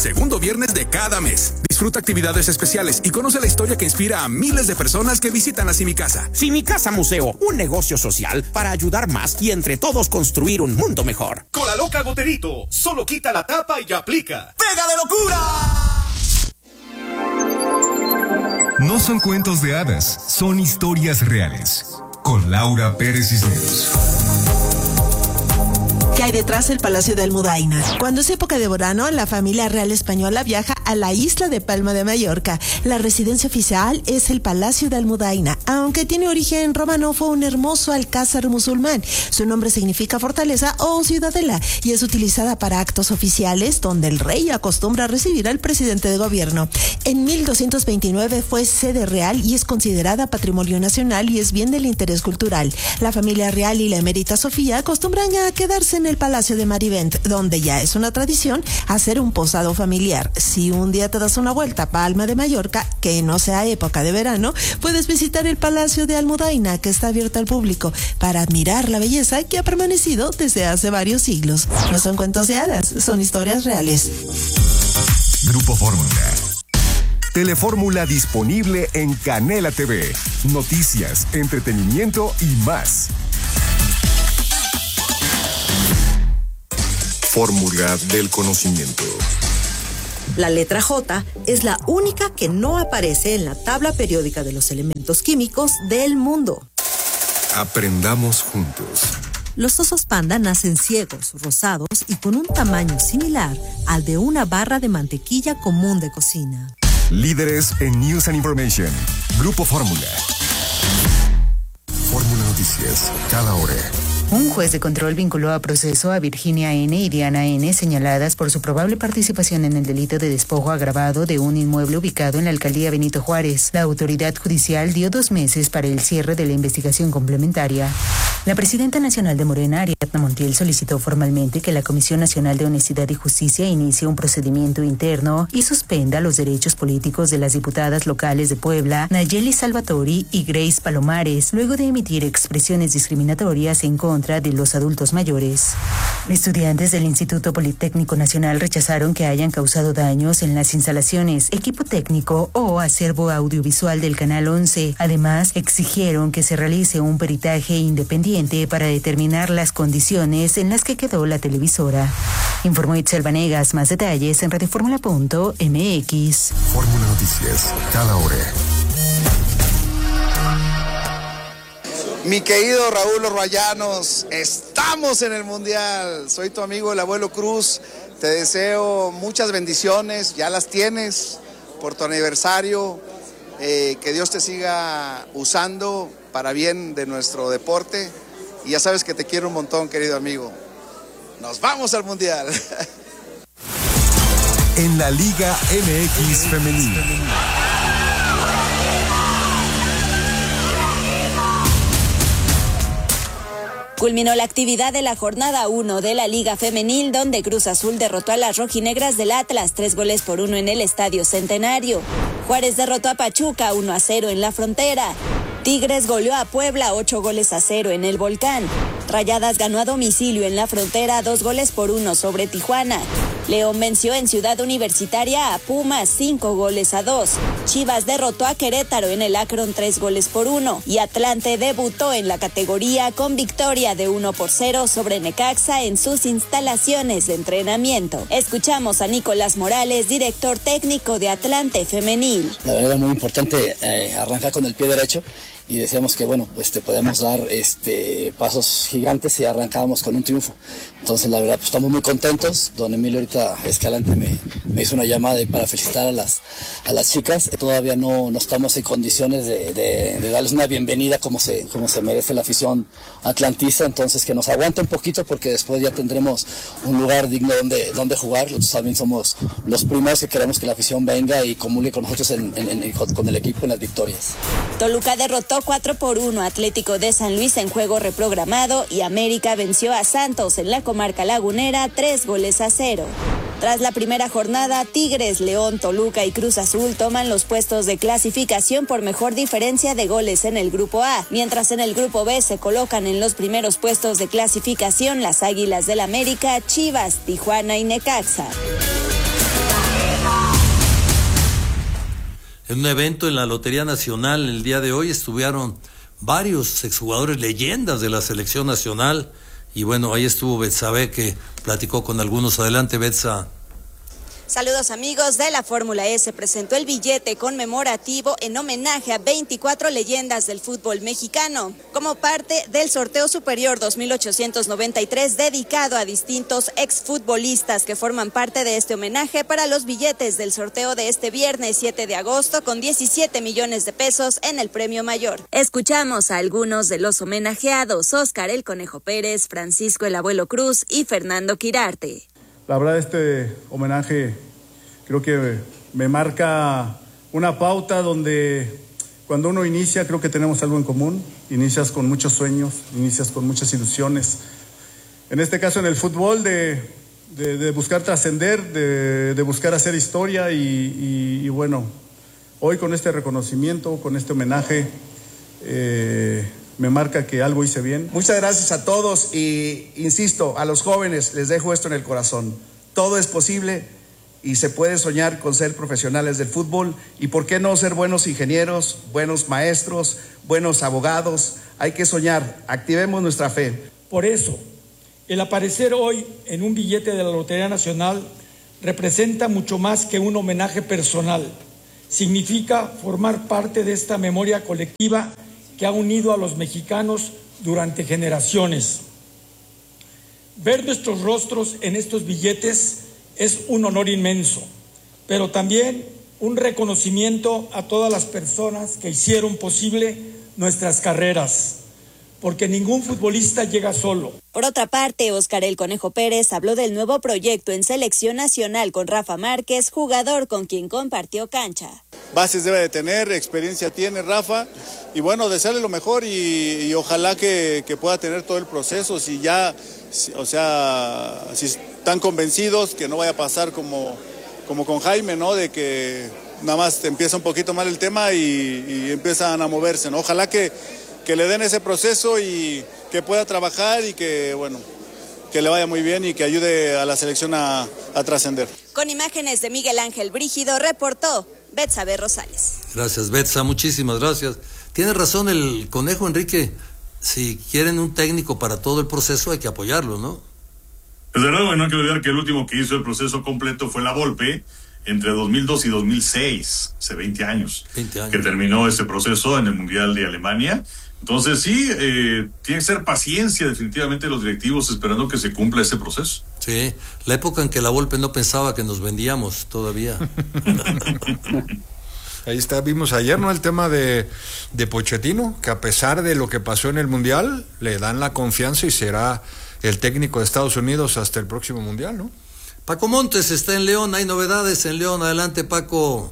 segundo viernes de cada mes. Disfruta actividades especiales y conoce la historia que inspira a miles de personas que visitan a Simicasa. Simicasa Museo, un negocio social para ayudar más y entre todos construir un mundo mejor. Cola Loca Goterito, solo quita la tapa y aplica. ¡Pega de locura! No son cuentos de hadas, son historias reales. Con Laura Pérez Cisneros. ¿Qué hay detrás del Palacio de Almudaina? Cuando es época de verano, la familia real española viaja a la isla de Palma de Mallorca. La residencia oficial es el Palacio de Almudaina, aunque tiene origen romano, fue un hermoso alcázar musulmán. Su nombre significa fortaleza o ciudadela y es utilizada para actos oficiales donde el rey acostumbra a recibir al presidente de gobierno. En 1229 fue sede real y es considerada patrimonio nacional y es bien del interés cultural. La familia real y la emérita Sofía acostumbran a quedarse en el Palacio de Marivent, donde ya es una tradición hacer un posado familiar. Si un día te das una vuelta a Palma de Mallorca, que no sea época de verano, puedes visitar el Palacio de Almudaina, que está abierto al público, para admirar la belleza que ha permanecido desde hace varios siglos. No son cuentos de hadas, son historias reales. Grupo Fórmula. Telefórmula disponible en Canela TV. Noticias, entretenimiento y más. Fórmula del conocimiento. La letra J es la única que no aparece en la tabla periódica de los elementos químicos del mundo. Aprendamos juntos. Los osos panda nacen ciegos, rosados y con un tamaño similar al de una barra de mantequilla común de cocina. Líderes en News and Information. Grupo Fórmula. Fórmula Noticias, cada hora. Un juez de control vinculó a proceso a Virginia N. y Diana N. señaladas por su probable participación en el delito de despojo agravado de un inmueble ubicado en la alcaldía Benito Juárez. La autoridad judicial dio 2 meses para el cierre de la investigación complementaria. La presidenta nacional de Morena, Ariadna Montiel, solicitó formalmente que la Comisión Nacional de Honestidad y Justicia inicie un procedimiento interno y suspenda los derechos políticos de las diputadas locales de Puebla, Nayeli Salvatori y Grace Palomares, luego de emitir expresiones discriminatorias en contra de los adultos mayores. Estudiantes del Instituto Politécnico Nacional rechazaron que hayan causado daños en las instalaciones, equipo técnico o acervo audiovisual del Canal 11. Además, exigieron que se realice un peritaje independiente para determinar las condiciones en las que quedó la televisora. Informó Itzel Vanegas. Más detalles en radioformula.mx. Fórmula Noticias, cada hora. Mi querido Raúl Los Rayanos, estamos en el Mundial. Soy tu amigo el Abuelo Cruz. Te deseo muchas bendiciones, ya las tienes por tu aniversario. Que Dios te siga usando para bien de nuestro deporte. Y ya sabes que te quiero un montón, querido amigo. Nos vamos al Mundial. En la Liga MX Femenil. Culminó la actividad de la jornada 1 de la Liga Femenil, donde Cruz Azul derrotó a las rojinegras del Atlas 3-1 en el Estadio Centenario. Juárez derrotó a Pachuca 1-0 en la Frontera. Tigres goleó a Puebla 8-0 en el Volcán. Rayadas ganó a domicilio en la Frontera 2-1 sobre Tijuana. León venció en Ciudad Universitaria a Pumas 5-2. Chivas derrotó a Querétaro en el Akron 3-1 y Atlante debutó en la categoría con victoria de 1-0 sobre Necaxa en sus instalaciones de entrenamiento. Escuchamos a Nicolás Morales, director técnico de Atlante Femenil. La verdad es muy importante arrancar con el pie derecho. Y decíamos que podemos dar pasos gigantes y arrancábamos con un triunfo. Entonces la verdad pues estamos muy contentos. Don Emilio ahorita Escalante me hizo una llamada para felicitar a las chicas. Todavía no estamos en condiciones de darles una bienvenida como se merece la afición atlantista. Entonces que nos aguante un poquito porque después ya tendremos un lugar digno donde jugar. Nosotros también somos los primeros que queremos que la afición venga y comulgue con nosotros con el equipo en las victorias. Toluca derrotó 4-1 Atlético de San Luis en juego reprogramado y América venció a Santos en la comarca lagunera 3-0. Tras la primera jornada, Tigres, León, Toluca y Cruz Azul toman los puestos de clasificación por mejor diferencia de goles en el Grupo A, mientras en el Grupo B se colocan en los primeros puestos de clasificación las Águilas del América, Chivas, Tijuana y Necaxa. en un evento en la Lotería Nacional el día de hoy. Estuvieron varios exjugadores leyendas de la selección nacional y bueno, ahí estuvo Betsabe que platicó con algunos. Adelante, Betsa. Saludos amigos, de la Fórmula E se presentó el billete conmemorativo en homenaje a 24 leyendas del fútbol mexicano, como parte del sorteo superior 2893 dedicado a distintos exfutbolistas que forman parte de este homenaje para los billetes del sorteo de este viernes 7 de agosto con 17 millones de pesos en el premio mayor. Escuchamos a algunos de los homenajeados: Óscar el Conejo Pérez, Francisco el Abuelo Cruz y Fernando Quirarte. La verdad, este homenaje creo que me marca una pauta donde cuando uno inicia creo que tenemos algo en común. Inicias con muchos sueños, inicias con muchas ilusiones. En este caso en el fútbol de buscar trascender, de buscar hacer historia y bueno, hoy con este reconocimiento, con este homenaje, me marca que algo hice bien. Muchas gracias a todos y insisto, a los jóvenes les dejo esto en el corazón. Todo es posible y se puede soñar con ser profesionales del fútbol y por qué no ser buenos ingenieros, buenos maestros, buenos abogados. Hay que soñar, activemos nuestra fe. Por eso, el aparecer hoy en un billete de la Lotería Nacional representa mucho más que un homenaje personal. Significa formar parte de esta memoria colectiva que ha unido a los mexicanos durante generaciones. Ver nuestros rostros en estos billetes es un honor inmenso, pero también un reconocimiento a todas las personas que hicieron posible nuestras carreras, porque ningún futbolista llega solo. Por otra parte, Óscar el Conejo Pérez habló del nuevo proyecto en selección nacional con Rafa Márquez, jugador con quien compartió cancha. Bases debe de tener, experiencia tiene Rafa, y bueno, desearle lo mejor y ojalá que pueda tener todo el proceso. Si ya, o sea, si están convencidos que no vaya a pasar como con Jaime, ¿no? De que nada más empieza un poquito mal el tema y empiezan a moverse, ¿no? Ojalá que le den ese proceso y que pueda trabajar y que, bueno, que le vaya muy bien y que ayude a la selección a trascender. Con imágenes de Miguel Ángel Brígido, reportó Betsabe Rosales. Gracias, Betsa, muchísimas gracias. Tiene razón el Conejo, Enrique. Si quieren un técnico para todo el proceso, hay que apoyarlo, ¿no? Desde luego, no hay que olvidar que el último que hizo el proceso completo fue La Volpe, entre 2002 y 2006, hace 20 años, que terminó ese proceso en el Mundial de Alemania. Entonces sí, tiene que ser paciencia definitivamente los directivos esperando que se cumpla ese proceso. Sí, la época en que La Volpe no pensaba que nos vendíamos todavía. Ahí está, vimos ayer, ¿no? El tema de Pochettino, que a pesar de lo que pasó en el Mundial, le dan la confianza y será el técnico de Estados Unidos hasta el próximo Mundial, ¿no? Paco Montes está en León, hay novedades en León. Adelante, Paco.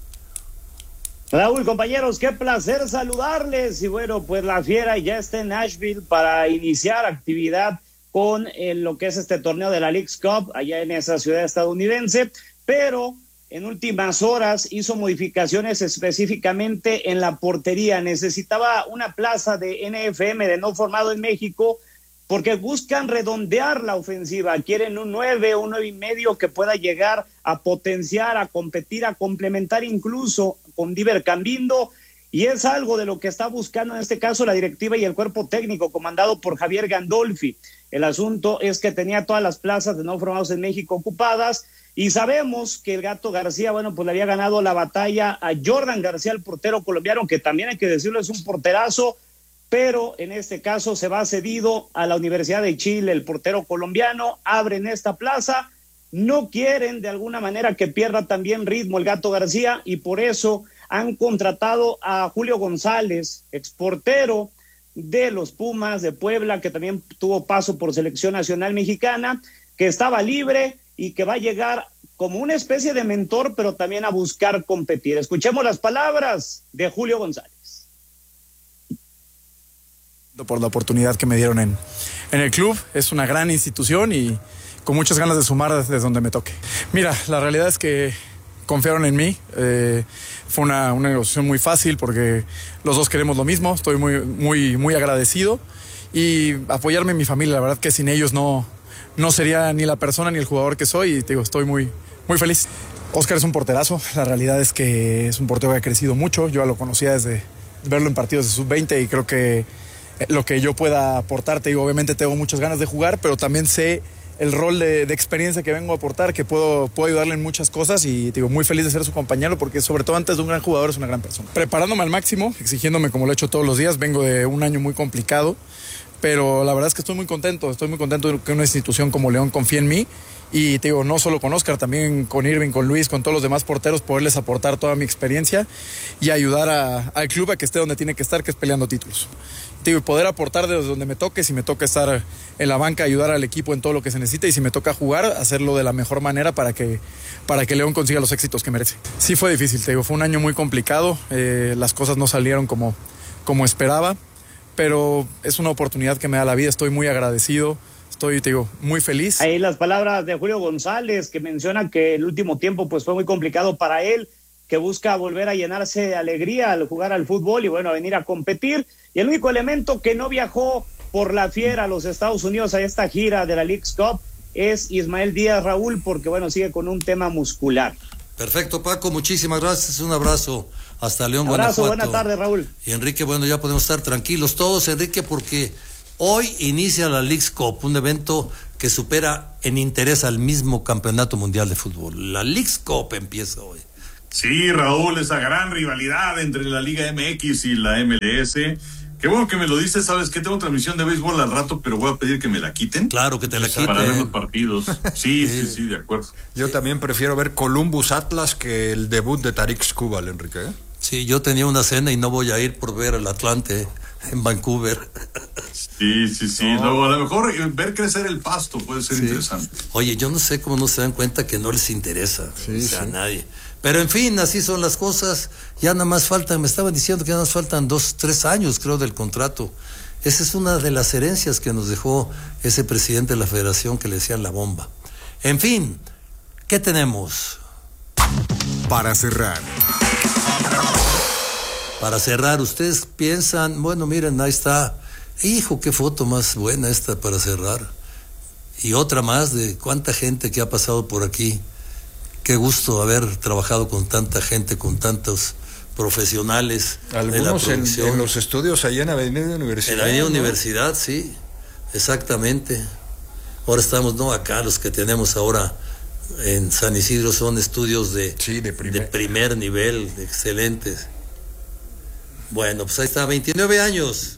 Raúl, compañeros, qué placer saludarles. Y bueno, pues la Fiera ya está en Nashville para iniciar actividad con lo que es este torneo de la Leagues Cup allá en esa ciudad estadounidense, pero en últimas horas hizo modificaciones específicamente en la portería. Necesitaba una plaza de NFM de no formado en México porque buscan redondear la ofensiva. Quieren un 9, un 9.5 que pueda llegar a potenciar, a competir, a complementar incluso con Diver Cambindo, y es algo de lo que está buscando en este caso la directiva y el cuerpo técnico comandado por Javier Gandolfi. El asunto es que tenía todas las plazas de no formados en México ocupadas, y sabemos que el Gato García, bueno, pues le había ganado la batalla a Jordan García, el portero colombiano, que también hay que decirlo, es un porterazo, pero en este caso se va cedido a la Universidad de Chile. El portero colombiano abre en esta plaza, no quieren de alguna manera que pierda también ritmo el Gato García, y por eso han contratado a Julio González, exportero de los Pumas de Puebla, que también tuvo paso por selección nacional mexicana, que estaba libre y que va a llegar como una especie de mentor, pero también a buscar competir. Escuchemos las palabras de Julio González. Por la oportunidad que me dieron en el club, es una gran institución y con muchas ganas de sumar desde donde me toque. Mira, la realidad es que confiaron en mí, fue una negociación muy fácil porque los dos queremos lo mismo, estoy muy agradecido, y apoyarme en mi familia, la verdad que sin ellos no sería ni la persona ni el jugador que soy, y te digo, estoy muy feliz. Oscar es un porterazo, la realidad es que es un portero que ha crecido mucho, yo lo conocía desde verlo en partidos de sub-20 y creo que lo que yo pueda aportarte, y obviamente tengo muchas ganas de jugar, pero también sé el rol de experiencia que vengo a aportar, que puedo ayudarle en muchas cosas y digo, muy feliz de ser su compañero porque sobre todo antes de un gran jugador es una gran persona. Preparándome al máximo, exigiéndome como lo he hecho todos los días, vengo de un año muy complicado, pero la verdad es que estoy muy contento de que una institución como León confíe en mí y te digo, no solo con Oscar, también con Irving, con Luis, con todos los demás porteros, poderles aportar toda mi experiencia y ayudar al club a que esté donde tiene que estar, que es peleando títulos. Te digo, poder aportar desde donde me toque, si me toca estar en la banca, ayudar al equipo en todo lo que se necesita y si me toca jugar, hacerlo de la mejor manera para que León consiga los éxitos que merece. Sí fue difícil, te digo, fue un año muy complicado, las cosas no salieron como esperaba, pero es una oportunidad que me da la vida, estoy muy agradecido. Estoy, te digo, muy feliz. Ahí las palabras de Julio González, que menciona que el último tiempo pues fue muy complicado para él, que busca volver a llenarse de alegría al jugar al fútbol y bueno, a venir a competir. Y el único elemento que no viajó por la Fiera a los Estados Unidos a esta gira de la Leagues Cup es Ismael Díaz, Raúl, porque bueno, sigue con un tema muscular. Perfecto, Paco, muchísimas gracias, un abrazo hasta León, Guanajuato. Buenas tardes, Raúl. Y Enrique, bueno, ya podemos estar tranquilos todos, Enrique, porque hoy inicia la Leagues Cup, un evento que supera en interés al mismo Campeonato Mundial de Fútbol. La Leagues Cup empieza hoy. Sí, Raúl, esa gran rivalidad entre la Liga MX y la MLS. Qué bueno que me lo dices, ¿sabes qué? Tengo transmisión de béisbol al rato, pero voy a pedir que me la quiten. Claro que te la quiten. Para ver los partidos. Sí, de acuerdo. Yo también prefiero ver Columbus Atlas que el debut de Tarik Skubal, Enrique. Sí, yo tenía una cena y no voy a ir por ver al Atlante en Vancouver. Sí. No. Luego, a lo mejor ver crecer el pasto puede ser interesante. Oye, yo no sé cómo no se dan cuenta que no les interesa a nadie. Pero en fin, así son las cosas. Ya nada más faltan, me estaban diciendo que ya nada más faltan 2-3 años, creo, del contrato. Esa es una de las herencias que nos dejó ese presidente de la federación que le decían la bomba. En fin, ¿qué tenemos? Para cerrar, ustedes piensan, bueno, miren, ahí está. Hijo, qué foto más buena esta para cerrar. Y otra más de cuánta gente que ha pasado por aquí. Qué gusto haber trabajado con tanta gente, con tantos profesionales. Algunos en los estudios allá en Avenida Universidad. En Avenida Universidad, sí, exactamente. Ahora estamos, acá los que tenemos ahora en San Isidro son estudios de primer nivel, excelentes. Bueno, pues ahí está, 29 años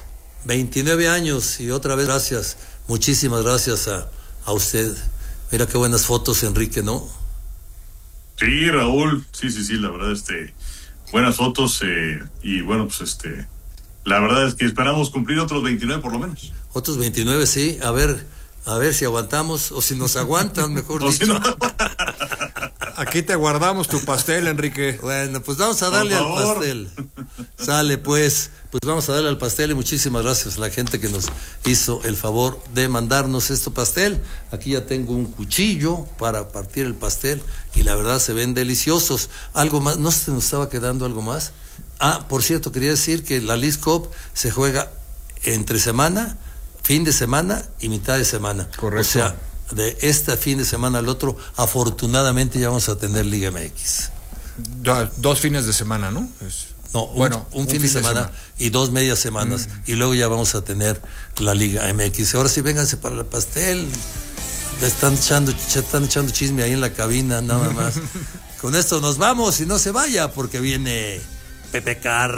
y otra vez gracias, muchísimas gracias a usted. Mira qué buenas fotos, Enrique, ¿no? Sí, Raúl, sí, la verdad, buenas fotos, y bueno, pues la verdad es que esperamos cumplir otros 29 por lo menos. Otros 29, sí, a ver si aguantamos, o si nos aguantan, mejor dicho. Si no... Aquí te guardamos tu pastel, Enrique. Bueno, pues vamos a darle al pastel. Sale, pues vamos a darle al pastel y muchísimas gracias a la gente que nos hizo el favor de mandarnos este pastel. Aquí ya tengo un cuchillo para partir el pastel y la verdad se ven deliciosos. Algo más, ¿no se nos estaba quedando algo más? Por cierto, quería decir que la Leagues Cup se juega entre semana, fin de semana y mitad de semana. Correcto. O sea, de este fin de semana al otro, afortunadamente ya vamos a tener Liga MX. 2 fines de semana, ¿no? No, un fin de semana y 2 medias semanas, y luego ya vamos a tener la Liga MX. Ahora sí, vénganse para el pastel. Están echando chisme ahí en la cabina, nada más. Con esto nos vamos y no se vaya porque viene Pepe Carr.